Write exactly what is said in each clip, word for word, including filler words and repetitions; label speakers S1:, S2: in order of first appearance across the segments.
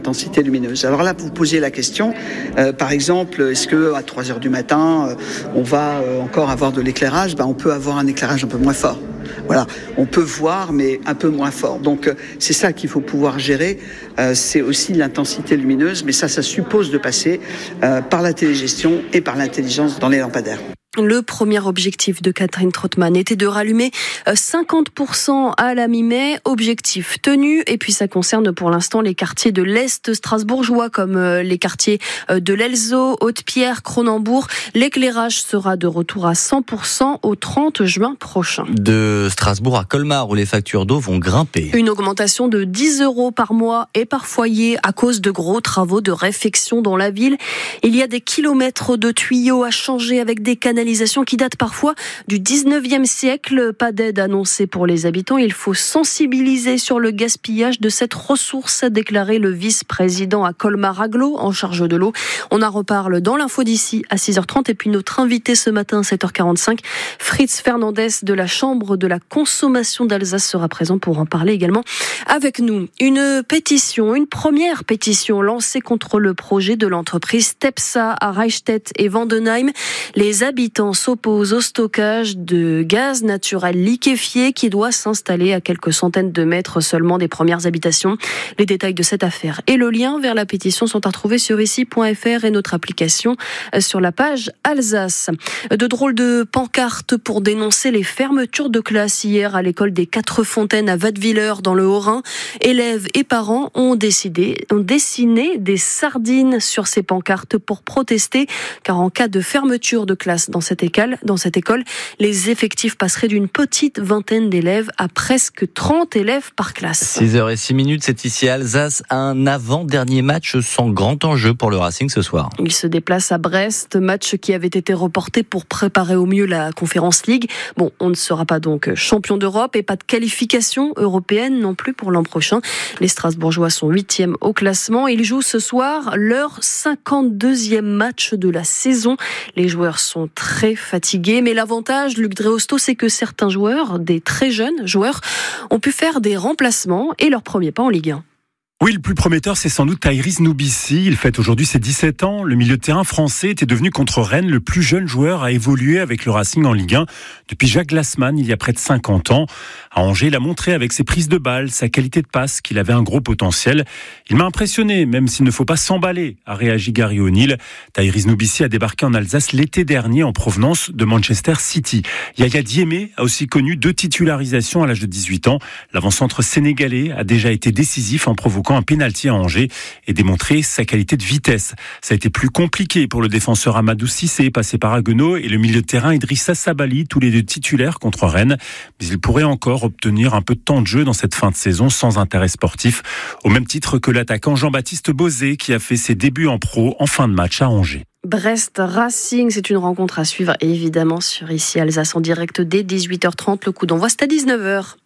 S1: l'intensité lumineuse. Alors là, vous posez la question, euh, par exemple, est-ce que à trois heures du matin, euh, on va euh, encore avoir de l'éclairage ? Ben, on peut avoir un éclairage un peu moins fort. Voilà, on peut voir, mais un peu moins fort. Donc, euh, c'est ça qu'il faut pouvoir gérer. Euh, c'est aussi l'intensité lumineuse, mais ça, ça suppose de passer euh, par la télégestion et par l'intelligence dans les lampadaires.
S2: Le premier objectif de Catherine Trottmann était de rallumer cinquante pour cent à la mi-mai, objectif tenu. Et puis ça concerne pour l'instant les quartiers de l'Est strasbourgeois comme les quartiers de l'Elzo, Haute-Pierre, Cronenbourg. L'éclairage sera de retour à cent pour cent au trente juin prochain.
S3: De Strasbourg à Colmar où les factures d'eau vont grimper.
S2: Une augmentation de dix euros par mois et par foyer à cause de gros travaux de réfection dans la ville. Il y a des kilomètres de tuyaux à changer avec des canalisations qui date parfois du dix-neuvième siècle. Pas d'aide annoncée pour les habitants. Il faut sensibiliser sur le gaspillage de cette ressource, a déclaré le vice-président à Colmar-Aglo en charge de l'eau. On en reparle dans l'info d'ici à six heures trente. Et puis notre invité ce matin à sept heures quarante-cinq, Fritz Fernandez de la Chambre de la consommation d'Alsace sera présent pour en parler également avec nous. Une pétition, une première pétition lancée contre le projet de l'entreprise Tepsa à Reichstedt et Vendenheim. Les habitants s'oppose au stockage de gaz naturel liquéfié qui doit s'installer à quelques centaines de mètres seulement des premières habitations. Les détails de cette affaire et le lien vers la pétition sont à retrouver sur ici point f r et notre application sur la page Alsace. De drôles de pancartes pour dénoncer les fermetures de classe hier à l'école des Quatre Fontaines à Wattwiller dans le Haut-Rhin. Élèves et parents ont décidé, ont dessiné des sardines sur ces pancartes pour protester car en cas de fermeture de classe dans cette école, dans cette école, les effectifs passeraient d'une petite vingtaine d'élèves à presque trente élèves par classe.
S3: six heures six minutes, c'est ici à Alsace, un avant-dernier match sans grand enjeu pour le Racing ce soir.
S2: Il se déplace à Brest, match qui avait été reporté pour préparer au mieux la Conference League. Bon, on ne sera pas donc champion d'Europe et pas de qualification européenne non plus pour l'an prochain. Les Strasbourgeois sont huitièmes au classement. Ils jouent ce soir leur cinquante-deuxième match de la saison. Les joueurs sont très fatigués, mais l'avantage, Luc Dreosto, c'est que certains joueurs, des très jeunes joueurs, ont pu faire des remplacements et leur premier pas en Ligue un.
S4: Oui, le plus prometteur, c'est sans doute Tyrese Noubissi. Il fête aujourd'hui ses dix-sept ans. Le milieu de terrain français était devenu contre Rennes le plus jeune joueur à évoluer avec le Racing en Ligue un depuis Jacques Glassman, il y a près de cinquante ans. À Angers, il a montré avec ses prises de balles, sa qualité de passe, qu'il avait un gros potentiel. Il m'a impressionné, même s'il ne faut pas s'emballer, a réagi Gary O'Neill. Tyrese Noubissi a débarqué en Alsace l'été dernier en provenance de Manchester City. Yaya Diémé a aussi connu deux titularisations à l'âge de dix-huit ans. L'avant-centre sénégalais a déjà été décisif en provoquant un pénalty à Angers et démontré sa qualité de vitesse. Ça a été plus compliqué pour le défenseur Amadou Cissé, passé par Haguenau, et le milieu de terrain Idrissa Sabali, tous les deux titulaires contre Rennes. Mais il pourrait encore obtenir un peu de temps de jeu dans cette fin de saison sans intérêt sportif, au même titre que l'attaquant Jean-Baptiste Bozé qui a fait ses débuts en pro en fin de match à Angers.
S2: Brest Racing, c'est une rencontre à suivre évidemment sur ici Alsace en direct dès dix-huit heures trente. Le coup d'envoi c'est à dix-neuf heures.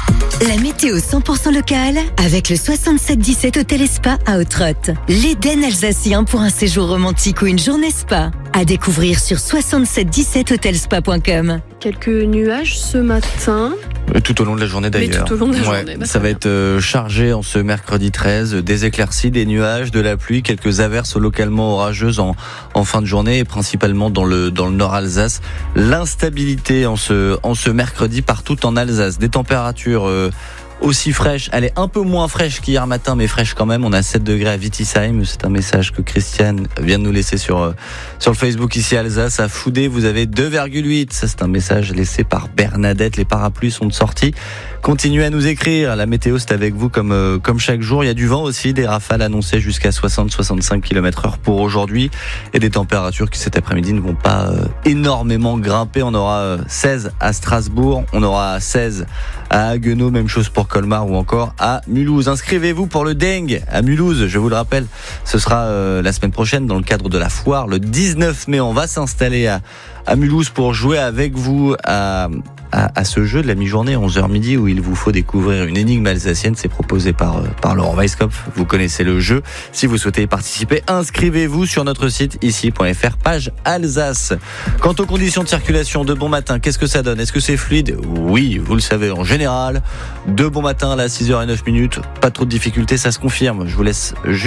S5: La météo cent pour cent locale avec le soixante-sept dix-sept Hôtel et Spa à Ottrott. L'Éden alsacien pour un séjour romantique ou une journée spa. À découvrir sur soixante-sept dix-sept hotelspa point com.
S2: Quelques nuages ce matin.
S3: Tout au long de la journée d'ailleurs.
S2: Mais tout au long de la
S3: ouais,
S2: journée. Bah,
S3: ça va être euh, chargé en ce mercredi treize. Des éclaircies, des nuages, de la pluie, quelques averses localement orageuses en, en fin de journée et principalement dans le, dans le nord Alsace. L'instabilité en ce, en ce mercredi partout en Alsace. Des températures euh, aussi fraîche. Elle est un peu moins fraîche qu'hier matin, mais fraîche quand même. On a sept degrés à Wittisheim. C'est un message que Christiane vient de nous laisser sur, euh, sur le Facebook ici à Alsace. À Foudé, vous avez deux virgule huit. Ça, c'est un message laissé par Bernadette. Les parapluies sont de sortie. Continuez à nous écrire. La météo, c'est avec vous comme, euh, comme chaque jour. Il y a du vent aussi. Des rafales annoncées jusqu'à soixante à soixante-cinq kilomètres heure pour aujourd'hui. Et des températures qui cet après-midi ne vont pas euh, énormément grimper. On aura euh, seize à Strasbourg. On aura seize à Haguenau. Même chose pour Colmar ou encore à Mulhouse. Inscrivez-vous pour le Dengue à Mulhouse, je vous le rappelle, ce sera euh, la semaine prochaine dans le cadre de la foire, le dix-neuf mai. On va s'installer à, à Mulhouse pour jouer avec vous à, à, à ce jeu de la mi-journée, onze heures midi, où il vous faut découvrir une énigme alsacienne. C'est proposé par, par Laurent Weisskopf. Vous connaissez le jeu. Si vous souhaitez y participer, inscrivez-vous sur notre site ici point f r, page Alsace. Quant aux conditions de circulation de bon matin, qu'est-ce que ça donne? Est-ce que c'est fluide? Oui, vous le savez, en général. De bon matin, là, six heures zéro neuf minutes. Pas trop de difficultés, ça se confirme. Je vous laisse juste